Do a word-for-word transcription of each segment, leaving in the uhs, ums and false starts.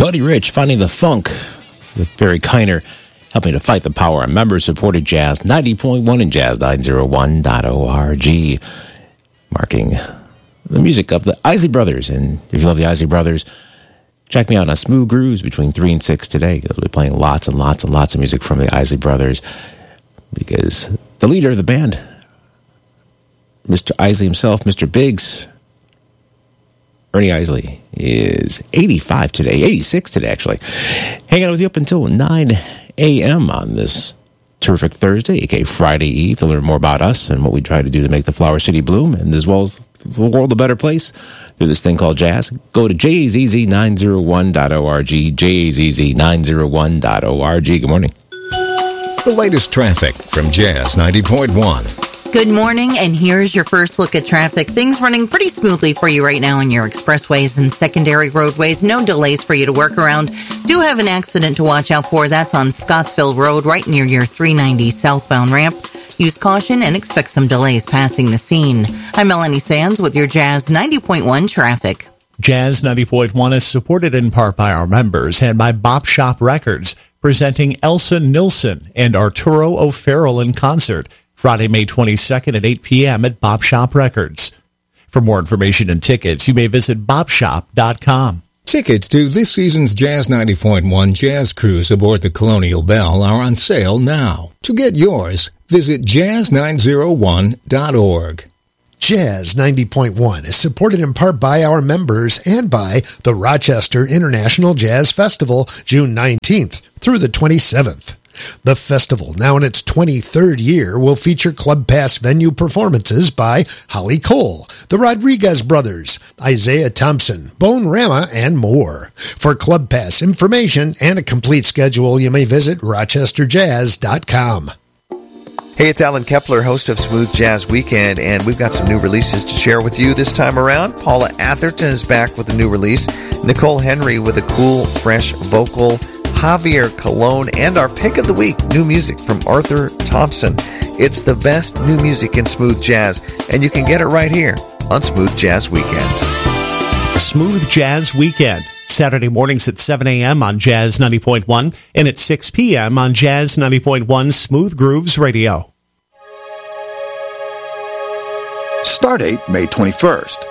Buddy Rich, Finding the Funk with Barry Kiner, helping to fight the power. Member-supported Jazz ninety point one and Jazz nine oh one dot org, marking the music of the Isley Brothers. And if you love the Isley Brothers, check me out on Smooth Grooves between three and six today. I'll be playing lots and lots and lots of music from the Isley Brothers, because the leader of the band, Mister Isley himself, Mister Biggs, Ernie Isley, is eighty-five today, eighty-six today, actually. Hanging out with you up until nine a.m. on this terrific Thursday, aka Friday Eve, to learn more about us and what we try to do to make the Flower City bloom, and as well as the world a better place through this thing called jazz. Go to J A Z Z nine oh one dot org, J A Z Z nine oh one dot org. Good morning. The latest traffic from Jazz ninety point one. Good morning, and here's your first look at traffic. Things running pretty smoothly for you right now on your expressways and secondary roadways. No delays for you to work around. Do have an accident to watch out for. That's on Scottsville Road, right near your three ninety southbound ramp. Use caution and expect some delays passing the scene. I'm Melanie Sands with your Jazz ninety point one traffic. Jazz ninety point one is supported in part by our members and by Bop Shop Records, presenting Elsa Nilsson and Arturo O'Farrell in concert Friday, May twenty-second at eight p.m. at Bop Shop Records. For more information and tickets, you may visit bop shop dot com. Tickets to this season's Jazz ninety point one Jazz Cruise aboard the Colonial Belle are on sale now. To get yours, visit jazz nine oh one dot org. Jazz ninety point one is supported in part by our members and by the Rochester International Jazz Festival, June nineteenth through the twenty-seventh. The festival, now in its twenty-third year, will feature Club Pass venue performances by Holly Cole, the Rodriguez Brothers, Isaiah Thompson, Bone Rama, and more. For Club Pass information and a complete schedule, you may visit rochester jazz dot com. Hey, it's Alan Kepler, host of Smooth Jazz Weekend, and we've got some new releases to share with you this time around. Paula Atherton is back with a new release, Nicole Henry with a cool, fresh vocal, Javier Colon, and our pick of the week, new music from Arthur Thompson. It's the best new music in smooth jazz, and you can get it right here on Smooth Jazz Weekend. Smooth Jazz Weekend, Saturday mornings at seven a.m. on Jazz ninety point one and at six p.m. on Jazz ninety point one Smooth Grooves Radio. Stardate May twenty-first.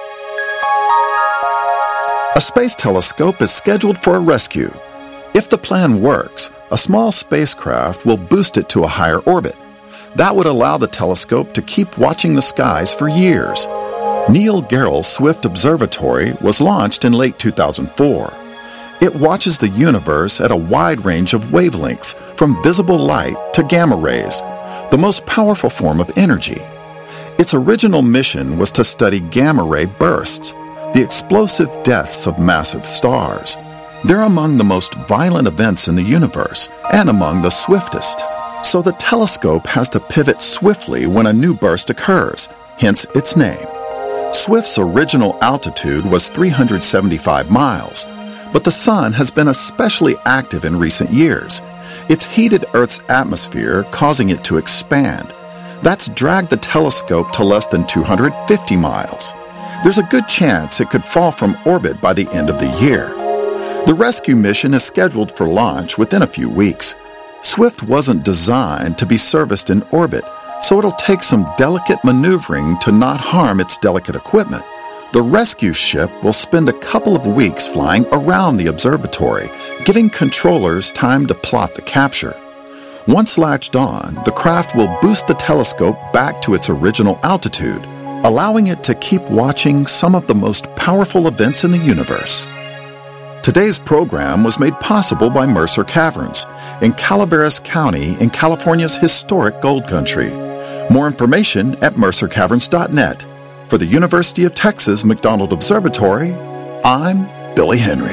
A space telescope is scheduled for a rescue. If the plan works, a small spacecraft will boost it to a higher orbit. That would allow the telescope to keep watching the skies for years. Neil Gehrels Swift Observatory was launched in late two thousand four. It watches the universe at a wide range of wavelengths, from visible light to gamma rays, the most powerful form of energy. Its original mission was to study gamma ray bursts, the explosive deaths of massive stars. They're among the most violent events in the universe, and among the swiftest. So the telescope has to pivot swiftly when a new burst occurs, hence its name. Swift's original altitude was three hundred seventy-five miles, but the sun has been especially active in recent years. It's heated Earth's atmosphere, causing it to expand. That's dragged the telescope to less than two hundred fifty miles. There's a good chance it could fall from orbit by the end of the year. The rescue mission is scheduled for launch within a few weeks. Swift wasn't designed to be serviced in orbit, so it'll take some delicate maneuvering to not harm its delicate equipment. The rescue ship will spend a couple of weeks flying around the observatory, giving controllers time to plot the capture. Once latched on, the craft will boost the telescope back to its original altitude, allowing it to keep watching some of the most powerful events in the universe. Today's program was made possible by Mercer Caverns in Calaveras County in California's historic gold country. More information at mercer caverns dot net. For the University of Texas McDonald Observatory, I'm Billy Henry.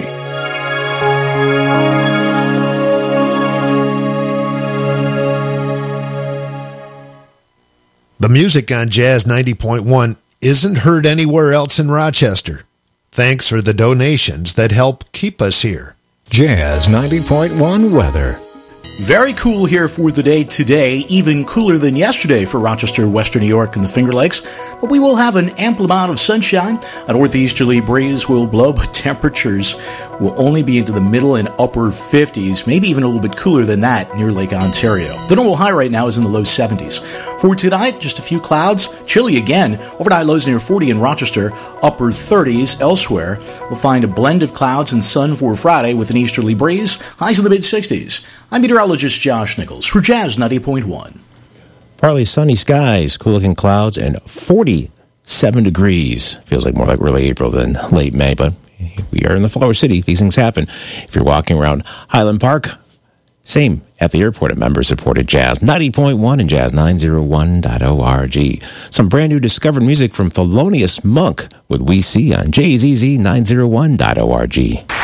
The music on Jazz ninety point one isn't heard anywhere else in Rochester. Thanks for the donations that help keep us here. Jazz ninety point one weather. Very cool here for the day today, even cooler than yesterday for Rochester, Western New York, and the Finger Lakes. But we will have an ample amount of sunshine. A northeasterly breeze will blow, but temperatures will only be into the middle and upper fifties, maybe even a little bit cooler than that near Lake Ontario. The normal high right now is in the low seventies. For tonight, just a few clouds, chilly again. Overnight lows near forty in Rochester, upper thirties elsewhere. We'll find a blend of clouds and sun for Friday with an easterly breeze, highs in the mid-sixties. I'm meteorologist Josh Nichols for Jazz ninety point one. Partly sunny skies, cool-looking clouds, and forty-seven degrees. Feels like more like early April than late May, but we are in the Flower City. These things happen. If you're walking around Highland Park, same at the airport at member-supported Jazz ninety point one and Jazz nine oh one dot org. Some brand new discovered music from Thelonious Monk with We See on J Z Z nine oh one dot org.